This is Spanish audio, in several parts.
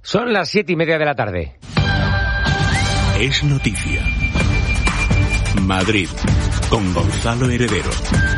Son las 7:30 de la tarde. Es noticia. Madrid, con Gonzalo Heredero.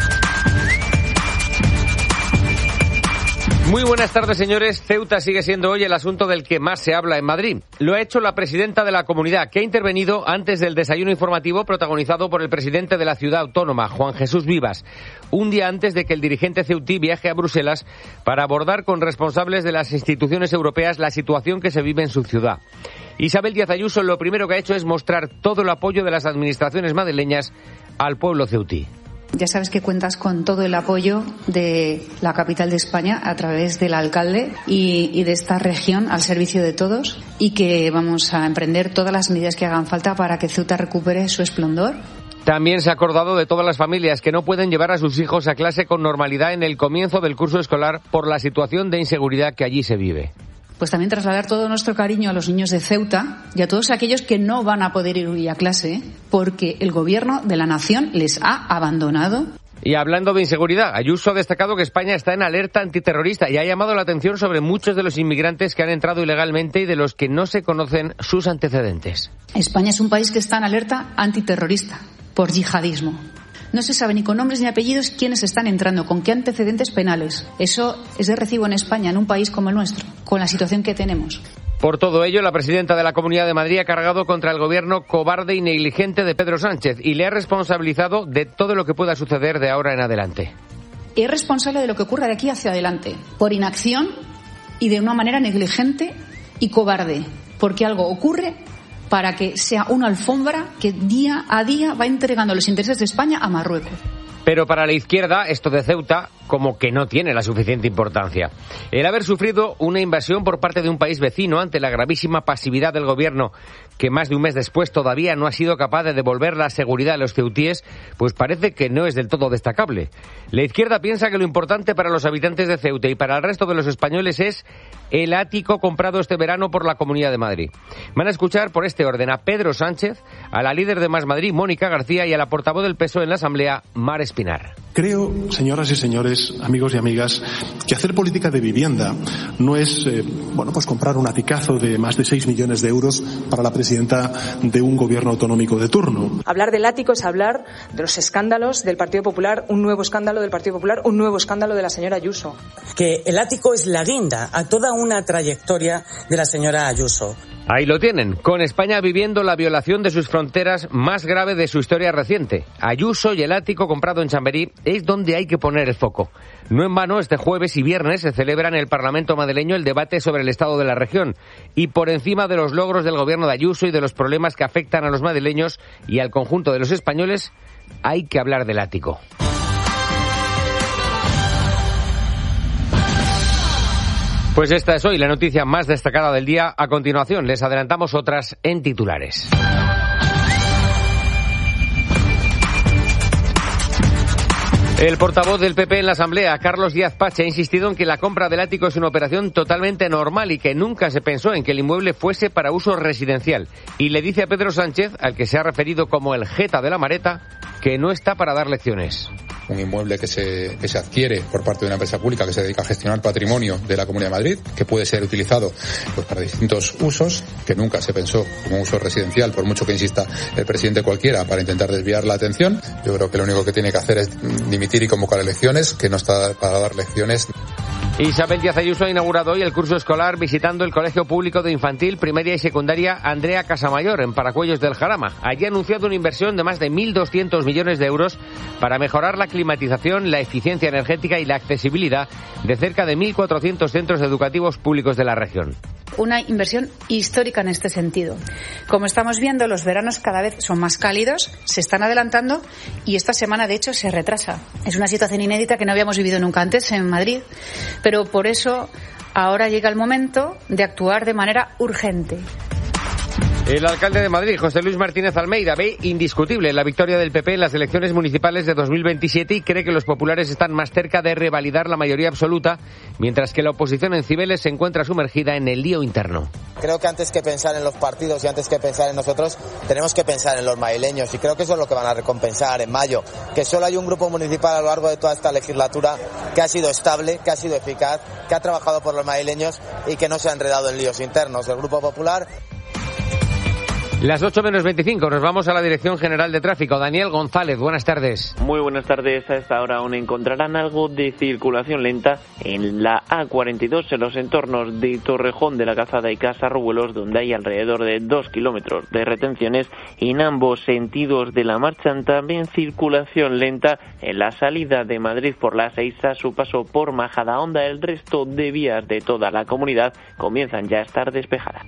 Muy buenas tardes, señores. Ceuta sigue siendo hoy el asunto del que más se habla en Madrid. Lo ha hecho la presidenta de la comunidad, que ha intervenido antes del desayuno informativo protagonizado por el presidente de la ciudad autónoma, Juan Jesús Vivas, un día antes de que el dirigente ceutí viaje a Bruselas para abordar con responsables de las instituciones europeas la situación que se vive en su ciudad. Isabel Díaz Ayuso lo primero que ha hecho es mostrar todo el apoyo de las administraciones madrileñas al pueblo ceutí. Ya sabes que cuentas con todo el apoyo de la capital de España a través del alcalde y de esta región al servicio de todos, y que vamos a emprender todas las medidas que hagan falta para que Ceuta recupere su esplendor. También se ha acordado de todas las familias que no pueden llevar a sus hijos a clase con normalidad en el comienzo del curso escolar por la situación de inseguridad que allí se vive. Pues también trasladar todo nuestro cariño a los niños de Ceuta y a todos aquellos que no van a poder ir hoy a clase porque el gobierno de la nación les ha abandonado. Y hablando de inseguridad, Ayuso ha destacado que España está en alerta antiterrorista y ha llamado la atención sobre muchos de los inmigrantes que han entrado ilegalmente y de los que no se conocen sus antecedentes. España es un país que está en alerta antiterrorista por yihadismo. No se sabe ni con nombres ni apellidos quiénes están entrando, con qué antecedentes penales. Eso es de recibo en España, en un país como el nuestro, con la situación que tenemos. Por todo ello, la presidenta de la Comunidad de Madrid ha cargado contra el gobierno cobarde y negligente de Pedro Sánchez y le ha responsabilizado de todo lo que pueda suceder de ahora en adelante. Es responsable de lo que ocurra de aquí hacia adelante, por inacción y de una manera negligente y cobarde, porque algo ocurre para que sea una alfombra que día a día va entregando los intereses de España a Marruecos. Pero para la izquierda, esto de Ceuta como que no tiene la suficiente importancia. El haber sufrido una invasión por parte de un país vecino ante la gravísima pasividad del gobierno, que más de un mes después todavía no ha sido capaz de devolver la seguridad a los ceutíes, pues parece que no es del todo destacable. La izquierda piensa que lo importante para los habitantes de Ceuta y para el resto de los españoles es el ático comprado este verano por la Comunidad de Madrid. Van a escuchar por este orden a Pedro Sánchez, a la líder de Más Madrid, Mónica García, y a la portavoz del PSOE en la Asamblea, Mar Espinar. Creo, señoras y señores, amigos y amigas, que hacer política de vivienda no es, pues comprar un aticazo de más de 6 millones de euros para la presidenta de un gobierno autonómico de turno. Hablar del ático es hablar de los escándalos del Partido Popular, un nuevo escándalo del Partido Popular, un nuevo escándalo de la señora Ayuso. Que el ático es la guinda a toda una trayectoria de la señora Ayuso. Ahí lo tienen, con España viviendo la violación de sus fronteras más grave de su historia reciente. Ayuso y el ático comprado en Chamberí es donde hay que poner el foco. No en vano, este jueves y viernes se celebra en el Parlamento madrileño el debate sobre el estado de la región. Y por encima de los logros del gobierno de Ayuso y de los problemas que afectan a los madrileños y al conjunto de los españoles, hay que hablar del ático. Pues esta es hoy la noticia más destacada del día. A continuación, les adelantamos otras en titulares. El portavoz del PP en la Asamblea, Carlos Díaz Pache, ha insistido en que la compra del ático es una operación totalmente normal y que nunca se pensó en que el inmueble fuese para uso residencial. Y le dice a Pedro Sánchez, al que se ha referido como el jeta de la Mareta, que no está para dar lecciones. Un inmueble que se adquiere por parte de una empresa pública que se dedica a gestionar patrimonio de la Comunidad de Madrid, que puede ser utilizado para distintos usos, que nunca se pensó como uso residencial, por mucho que insista el presidente cualquiera para intentar desviar la atención. Yo creo que lo único que tiene que hacer es dimitir y convocar elecciones, que no está para dar lecciones. Isabel Díaz Ayuso ha inaugurado hoy el curso escolar visitando el Colegio Público de Infantil, Primaria y Secundaria Andrea Casamayor, en Paracuellos del Jarama. Allí ha anunciado una inversión de más de 1.200 millones de euros para mejorar la climatización, la eficiencia energética y la accesibilidad de cerca de 1.400 centros educativos públicos de la región. Una inversión histórica en este sentido. Como estamos viendo, los veranos cada vez son más cálidos, se están adelantando y esta semana, de hecho, se retrasa. Es una situación inédita que no habíamos vivido nunca antes en Madrid, pero por eso ahora llega el momento de actuar de manera urgente. El alcalde de Madrid, José Luis Martínez Almeida, ve indiscutible la victoria del PP en las elecciones municipales de 2027 y cree que los populares están más cerca de revalidar la mayoría absoluta, mientras que la oposición en Cibeles se encuentra sumergida en el lío interno. Creo que antes que pensar en los partidos y antes que pensar en nosotros, tenemos que pensar en los madrileños, y creo que eso es lo que van a recompensar en mayo, que solo hay un grupo municipal a lo largo de toda esta legislatura que ha sido estable, que ha sido eficaz, que ha trabajado por los madrileños y que no se ha enredado en líos internos. El Grupo Popular. Las 8:25, nos vamos a la Dirección General de Tráfico. Daniel González, buenas tardes. Muy buenas tardes. A esta hora aún encontrarán algo de circulación lenta en la A42 en los entornos de Torrejón de la Calzada y Casarruelos, donde hay alrededor de 2 kilómetros de retenciones en ambos sentidos de la marcha. También circulación lenta en la salida de Madrid por la 6 a su paso por Majadahonda. El resto de vías de toda la comunidad comienzan ya a estar despejadas.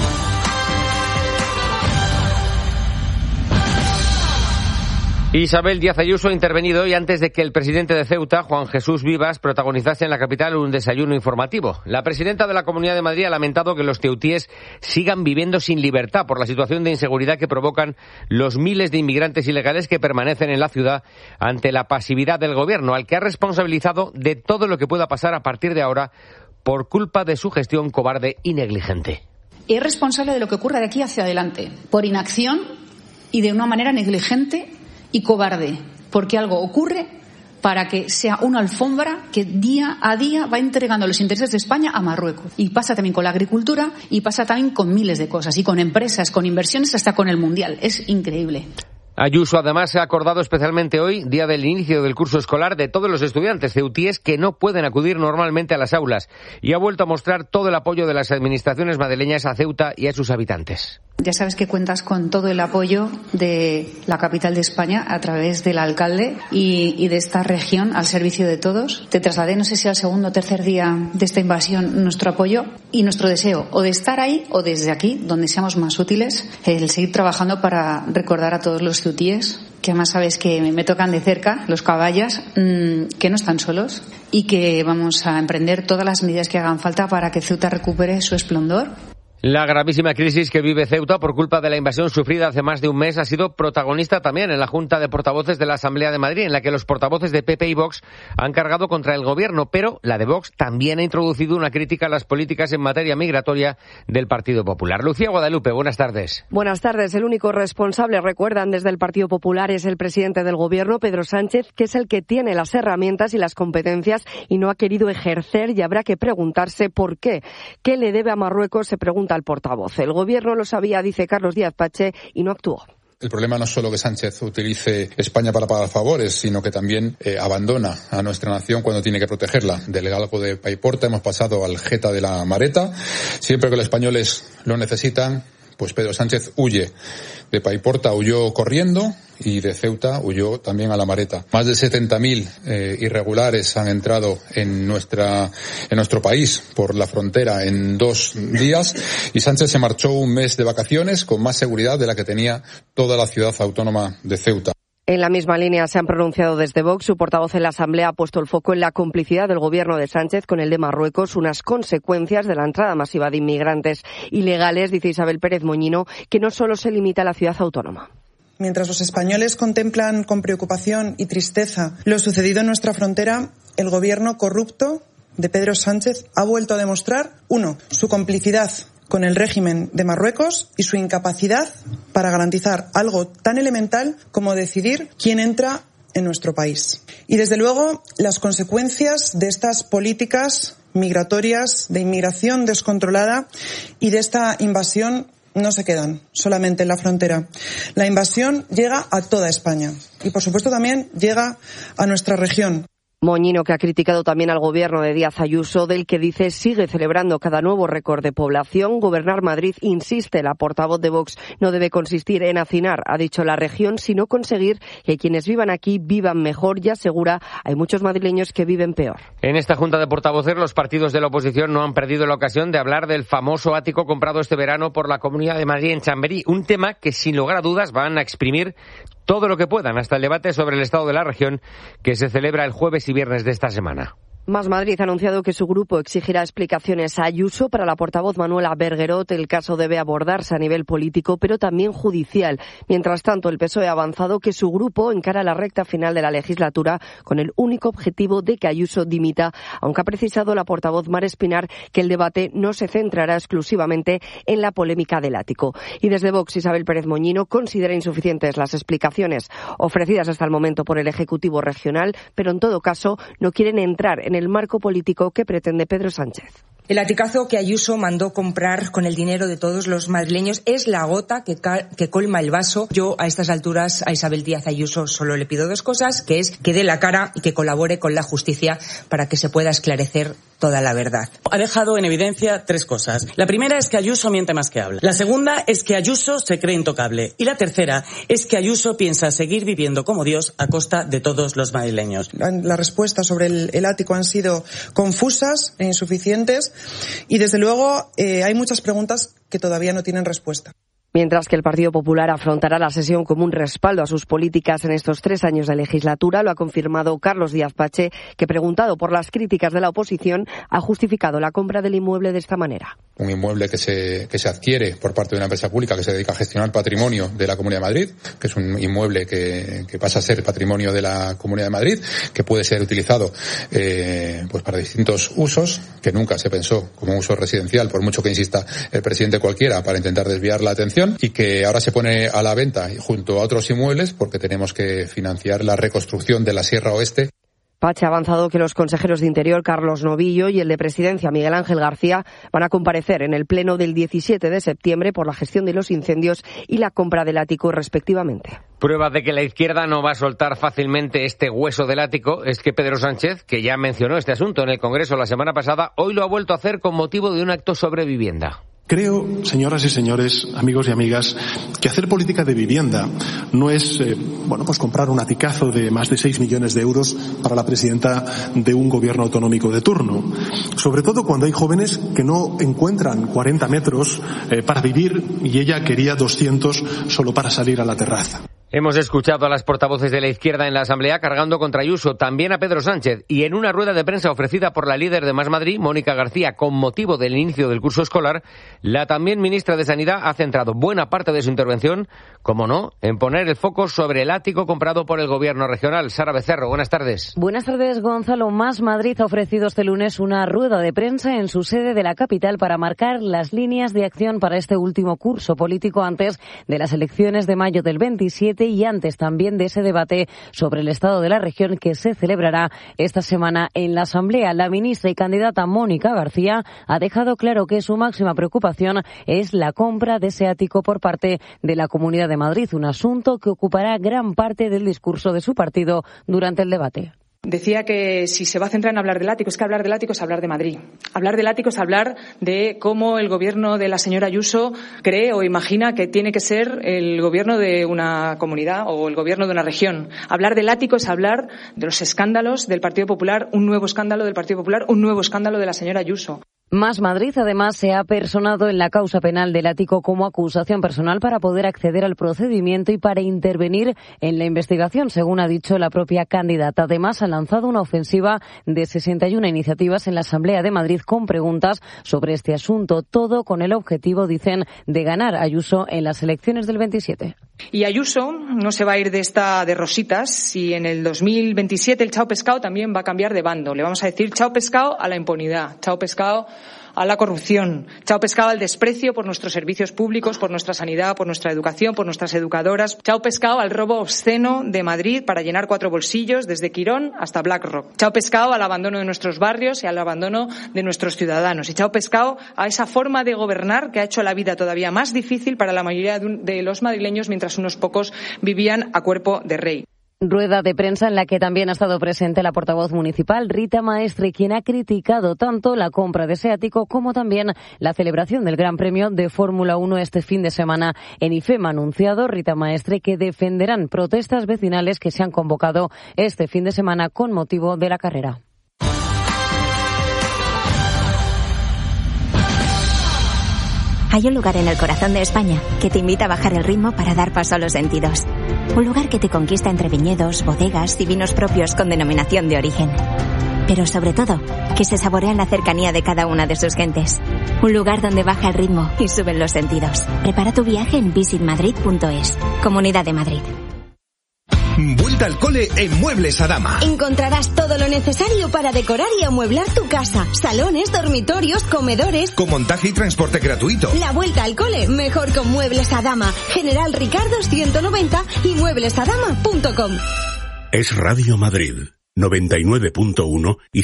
Isabel Díaz Ayuso ha intervenido hoy antes de que el presidente de Ceuta, Juan Jesús Vivas, protagonizase en la capital un desayuno informativo. La presidenta de la Comunidad de Madrid ha lamentado que los ceutíes sigan viviendo sin libertad por la situación de inseguridad que provocan los miles de inmigrantes ilegales que permanecen en la ciudad ante la pasividad del gobierno, al que ha responsabilizado de todo lo que pueda pasar a partir de ahora por culpa de su gestión cobarde y negligente. Es responsable de lo que ocurra de aquí hacia adelante, por inacción y de una manera negligente y cobarde, porque algo ocurre para que sea una alfombra que día a día va entregando los intereses de España a Marruecos. Y pasa también con la agricultura y pasa también con miles de cosas, y con empresas, con inversiones, hasta con el Mundial. Es increíble. Ayuso además se ha acordado especialmente hoy, día del inicio del curso escolar, de todos los estudiantes ceutíes que no pueden acudir normalmente a las aulas, y ha vuelto a mostrar todo el apoyo de las administraciones madrileñas a Ceuta y a sus habitantes. Ya sabes que cuentas con todo el apoyo de la capital de España a través del alcalde y de esta región al servicio de todos. Te trasladé, no sé si al segundo o tercer día de esta invasión, nuestro apoyo y nuestro deseo o de estar ahí o desde aquí, donde seamos más útiles, el seguir trabajando para recordar a todos los ceutíes, que además sabes que me tocan de cerca, los caballas, que no están solos y que vamos a emprender todas las medidas que hagan falta para que Ceuta recupere su esplendor. La gravísima crisis que vive Ceuta por culpa de la invasión sufrida hace más de un mes ha sido protagonista también en la Junta de Portavoces de la Asamblea de Madrid, en la que los portavoces de PP y Vox han cargado contra el gobierno, pero la de Vox también ha introducido una crítica a las políticas en materia migratoria del Partido Popular. Lucía Guadalupe, buenas tardes. Buenas tardes. El único responsable, recuerdan desde el Partido Popular, es el presidente del gobierno, Pedro Sánchez, que es el que tiene las herramientas y las competencias y no ha querido ejercer, y habrá que preguntarse por qué. ¿Qué le debe a Marruecos? Se pregunta al portavoz. El gobierno lo sabía, dice Carlos Díaz Pache, y no actuó. El problema no es solo que Sánchez utilice España para pagar favores, sino que también abandona a nuestra nación cuando tiene que protegerla. Del galgo de Paiporta hemos pasado al Geta de la Mareta. Siempre que los españoles lo necesitan, pues Pedro Sánchez huye. De Paiporta huyó corriendo y de Ceuta huyó también a la Mareta. Más de 70.000 irregulares han entrado en nuestro país por la frontera en 2 días, y Sánchez se marchó un mes de vacaciones con más seguridad de la que tenía toda la ciudad autónoma de Ceuta. En la misma línea se han pronunciado desde Vox. Su portavoz en la Asamblea ha puesto el foco en la complicidad del gobierno de Sánchez con el de Marruecos, unas consecuencias de la entrada masiva de inmigrantes ilegales, dice Isabel Pérez Moñino, que no solo se limita a la ciudad autónoma. Mientras los españoles contemplan con preocupación y tristeza lo sucedido en nuestra frontera, el gobierno corrupto de Pedro Sánchez ha vuelto a demostrar, 1, su complicidad con el régimen de Marruecos y su incapacidad para garantizar algo tan elemental como decidir quién entra en nuestro país. Y desde luego, las consecuencias de estas políticas migratorias, de inmigración descontrolada y de esta invasión no se quedan solamente en la frontera. La invasión llega a toda España y, por supuesto, también llega a nuestra región. Moñino, que ha criticado también al gobierno de Díaz Ayuso, del que dice sigue celebrando cada nuevo récord de población. Gobernar Madrid, insiste la portavoz de Vox, no debe consistir en hacinar, ha dicho, la región, sino conseguir que quienes vivan aquí vivan mejor, y asegura hay muchos madrileños que viven peor. En esta junta de portavoces los partidos de la oposición no han perdido la ocasión de hablar del famoso ático comprado este verano por la Comunidad de Madrid en Chamberí, un tema que sin lugar a dudas van a exprimir todo lo que puedan hasta el debate sobre el estado de la región que se celebra el jueves y viernes de esta semana. Más Madrid ha anunciado que su grupo exigirá explicaciones a Ayuso. Para la portavoz Manuela Berguerot, el caso debe abordarse a nivel político, pero también judicial. Mientras tanto, el PSOE ha avanzado que su grupo encara la recta final de la legislatura con el único objetivo de que Ayuso dimita, aunque ha precisado la portavoz Mar Espinar que el debate no se centrará exclusivamente en la polémica del ático. Y desde Vox, Isabel Pérez Moñino considera insuficientes las explicaciones ofrecidas hasta el momento por el Ejecutivo regional, pero en todo caso no quieren entrar en el marco político que pretende Pedro Sánchez. El aticazo que Ayuso mandó comprar con el dinero de todos los madrileños es la gota que colma el vaso. Yo a estas alturas a Isabel Díaz Ayuso solo le pido dos cosas, que es que dé la cara y que colabore con la justicia para que se pueda esclarecer toda la verdad. Ha dejado en evidencia tres cosas. La primera es que Ayuso miente más que habla. La segunda es que Ayuso se cree intocable. Y la tercera es que Ayuso piensa seguir viviendo como Dios a costa de todos los madrileños. Las respuestas sobre el ático han sido confusas e insuficientes y desde luego hay muchas preguntas que todavía no tienen respuesta. Mientras que el Partido Popular afrontará la sesión como un respaldo a sus políticas en estos 3 años de legislatura, lo ha confirmado Carlos Díaz Pache, que, preguntado por las críticas de la oposición, ha justificado la compra del inmueble de esta manera. Un inmueble que se adquiere por parte de una empresa pública que se dedica a gestionar patrimonio de la Comunidad de Madrid, que es un inmueble que pasa a ser patrimonio de la Comunidad de Madrid, que puede ser utilizado pues para distintos usos, que nunca se pensó como uso residencial, por mucho que insista el presidente cualquiera, para intentar desviar la atención, y que ahora se pone a la venta junto a otros inmuebles porque tenemos que financiar la reconstrucción de la Sierra Oeste. Pache ha avanzado que los consejeros de Interior, Carlos Novillo, y el de Presidencia, Miguel Ángel García, van a comparecer en el pleno del 17 de septiembre por la gestión de los incendios y la compra del ático, respectivamente. Prueba de que la izquierda no va a soltar fácilmente este hueso del ático es que Pedro Sánchez, que ya mencionó este asunto en el Congreso la semana pasada, hoy lo ha vuelto a hacer con motivo de un acto sobre vivienda. Creo, señoras y señores, amigos y amigas, que hacer política de vivienda no es, pues comprar un aticazo de más de 6 millones de euros para la presidenta de un gobierno autonómico de turno. Sobre todo cuando hay jóvenes que no encuentran 40 metros para vivir y ella quería 200 solo para salir a la terraza. Hemos escuchado a las portavoces de la izquierda en la Asamblea cargando contra Ayuso, también a Pedro Sánchez, y en una rueda de prensa ofrecida por la líder de Más Madrid, Mónica García, con motivo del inicio del curso escolar, la también ministra de Sanidad ha centrado buena parte de su intervención, como no, en poner el foco sobre el ático comprado por el gobierno regional. Sara Becerro, buenas tardes. Buenas tardes, Gonzalo. Más Madrid ha ofrecido este lunes una rueda de prensa en su sede de la capital para marcar las líneas de acción para este último curso político antes de las elecciones de mayo del 27 y antes también de ese debate sobre el estado de la región que se celebrará esta semana en la Asamblea. La ministra y candidata Mónica García ha dejado claro que su máxima preocupación es la compra de ese ático por parte de la Comunidad de Madrid, un asunto que ocupará gran parte del discurso de su partido durante el debate. Decía que si se va a centrar en hablar del ático, es que hablar del ático es hablar de Madrid. Hablar del ático es hablar de cómo el gobierno de la señora Ayuso cree o imagina que tiene que ser el gobierno de una comunidad o el gobierno de una región. Hablar del ático es hablar de los escándalos del Partido Popular, un nuevo escándalo del Partido Popular, un nuevo escándalo de la señora Ayuso. Más Madrid, además, se ha personado en la causa penal del ático como acusación personal para poder acceder al procedimiento y para intervenir en la investigación, según ha dicho la propia candidata. Además, ha lanzado una ofensiva de 61 iniciativas en la Asamblea de Madrid con preguntas sobre este asunto, todo con el objetivo, dicen, de ganar a Ayuso en las elecciones del 27. Y Ayuso no se va a ir de rositas y en el 2027 el chao pescado también va a cambiar de bando. Le vamos a decir chao pescado a la impunidad, chao pescado a la corrupción, chao pescado al desprecio por nuestros servicios públicos, por nuestra sanidad, por nuestra educación, por nuestras educadoras, chao pescado al robo obsceno de Madrid para llenar 4 bolsillos desde Quirón hasta BlackRock, chao pescado al abandono de nuestros barrios y al abandono de nuestros ciudadanos y chao pescado a esa forma de gobernar que ha hecho la vida todavía más difícil para la mayoría de los madrileños mientras unos pocos vivían a cuerpo de rey. Rueda de prensa en la que también ha estado presente la portavoz municipal Rita Maestre, quien ha criticado tanto la compra de ese ático como también la celebración del Gran Premio de Fórmula 1 este fin de semana en IFEM. Ha anunciado Rita Maestre que defenderán protestas vecinales que se han convocado este fin de semana con motivo de la carrera. Hay un lugar en el corazón de España que te invita a bajar el ritmo para dar paso a los sentidos. Un lugar que te conquista entre viñedos, bodegas y vinos propios con denominación de origen. pero sobre todo, que se saborean la cercanía de cada una de sus gentes. Un lugar donde baja el ritmo y suben los sentidos. Prepara tu viaje en visitmadrid.es. Comunidad de Madrid. Vuelta al cole en Muebles Adama. Encontrarás todo lo necesario para decorar y amueblar tu casa. Salones, dormitorios, comedores. Con montaje y transporte gratuito. La vuelta al cole, mejor con Muebles Adama. General Ricardo 190 y mueblesadama.com. Es Radio Madrid, 99.1 y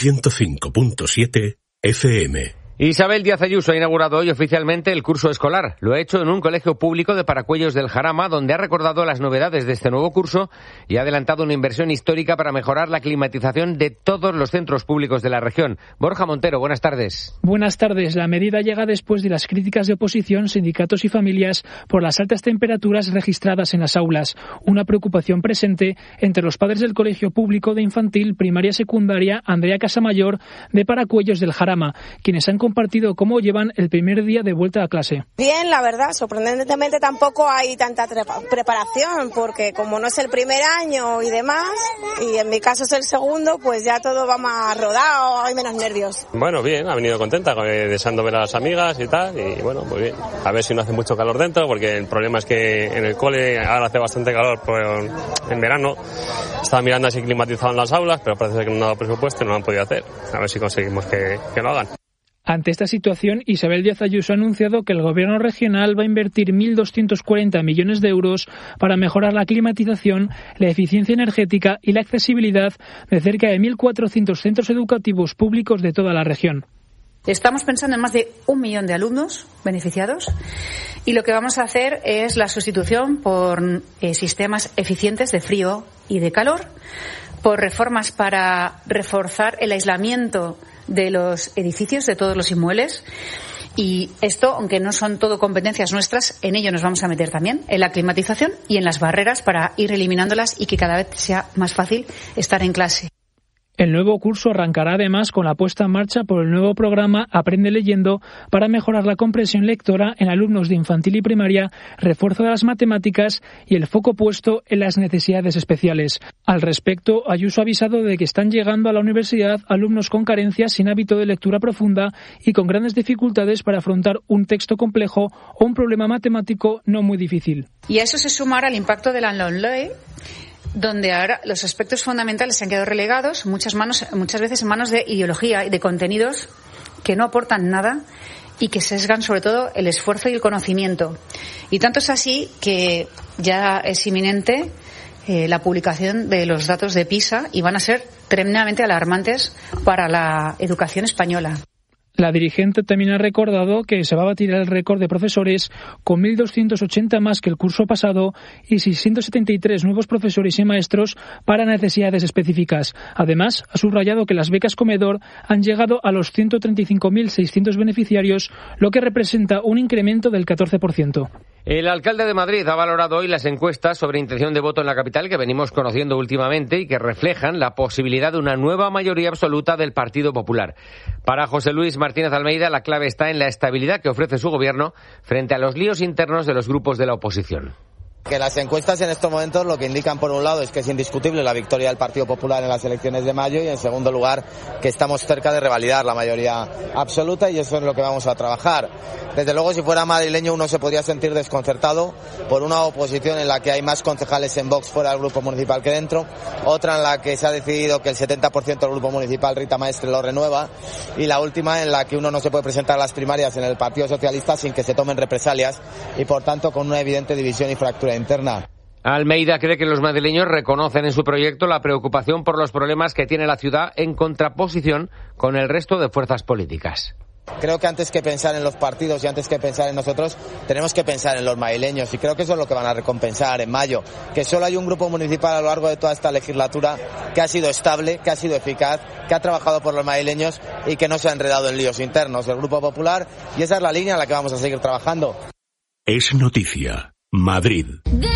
105.7 FM. Isabel Díaz Ayuso ha inaugurado hoy oficialmente el curso escolar. Lo ha hecho en un colegio público de Paracuellos del Jarama, donde ha recordado las novedades de este nuevo curso y ha adelantado una inversión histórica para mejorar la climatización de todos los centros públicos de la región. Borja Montero, buenas tardes. Buenas tardes. La medida llega después de las críticas de oposición, sindicatos y familias por las altas temperaturas registradas en las aulas. Una preocupación presente entre los padres del colegio público de infantil, primaria y secundaria Andrea Casamayor de Paracuellos del Jarama, quienes han compartido cómo llevan el primer día de vuelta a clase. Bien, la verdad, sorprendentemente tampoco hay tanta preparación, porque como no es el primer año y demás, y en mi caso es el segundo, pues ya todo va más rodado, hay menos nervios. Bueno, bien, ha venido contenta, deseando ver a las amigas y tal, y bueno, pues bien. A ver si no hace mucho calor dentro, porque el problema es que en el cole ahora hace bastante calor en verano. Estaba mirando si climatizaban las aulas, pero parece que no han dado presupuesto y no lo han podido hacer. A ver si conseguimos que lo hagan. Ante esta situación, Isabel Díaz Ayuso ha anunciado que el gobierno regional va a invertir 1.240 millones de euros para mejorar la climatización, la eficiencia energética y la accesibilidad de cerca de 1.400 centros educativos públicos de toda la región. Estamos pensando en más de 1 millón de alumnos beneficiados y lo que vamos a hacer es la sustitución por sistemas eficientes de frío y de calor, por reformas para reforzar el aislamiento de los edificios, de todos los inmuebles. Y esto, aunque no son todo competencias nuestras, en ello nos vamos a meter también, en la climatización y en las barreras para ir eliminándolas y que cada vez sea más fácil estar en clase. El nuevo curso arrancará además con la puesta en marcha por el nuevo programa Aprende Leyendo para mejorar la comprensión lectora en alumnos de infantil y primaria, refuerzo de las matemáticas y el foco puesto en las necesidades especiales. Al respecto, Ayuso ha avisado de que están llegando a la universidad alumnos con carencias sin hábito de lectura profunda y con grandes dificultades para afrontar un texto complejo o un problema matemático no muy difícil. Y a eso se sumará el impacto de la LOMLOE, donde ahora los aspectos fundamentales se han quedado relegados muchas veces en manos de ideología y de contenidos que no aportan nada y que sesgan sobre todo el esfuerzo y el conocimiento. Y tanto es así que ya es inminente la publicación de los datos de PISA y van a ser tremendamente alarmantes para la educación española. La dirigente también ha recordado que se va a batir el récord de profesores con 1.280 más que el curso pasado y 673 nuevos profesores y maestros para necesidades específicas. Además, ha subrayado que las becas comedor han llegado a los 135.600 beneficiarios, lo que representa un incremento del 14%. El alcalde de Madrid ha valorado hoy las encuestas sobre intención de voto en la capital que venimos conociendo últimamente y que reflejan la posibilidad de una nueva mayoría absoluta del Partido Popular. Para José Luis Martínez Almeida, la clave está en la estabilidad que ofrece su gobierno frente a los líos internos de los grupos de la oposición. Que las encuestas en estos momentos lo que indican por un lado es que es indiscutible la victoria del Partido Popular en las elecciones de mayo y en segundo lugar que estamos cerca de revalidar la mayoría absoluta y eso es lo que vamos a trabajar. Desde luego si fuera madrileño uno se podría sentir desconcertado por una oposición en la que hay más concejales en Vox fuera del grupo municipal que dentro, otra en la que se ha decidido que el 70% del grupo municipal Rita Maestre lo renueva y la última en la que uno no se puede presentar a las primarias en el Partido Socialista sin que se tomen represalias y por tanto con una evidente división y fractura interna. Almeida cree que los madrileños reconocen en su proyecto la preocupación por los problemas que tiene la ciudad en contraposición con el resto de fuerzas políticas. Creo que antes que pensar en los partidos y antes que pensar en nosotros, tenemos que pensar en los madrileños y creo que eso es lo que van a recompensar en mayo, que solo hay un grupo municipal a lo largo de toda esta legislatura que ha sido estable, que ha sido eficaz, que ha trabajado por los madrileños y que no se ha enredado en líos internos, el Grupo Popular, y esa es la línea en la que vamos a seguir trabajando. Es noticia. Madrid.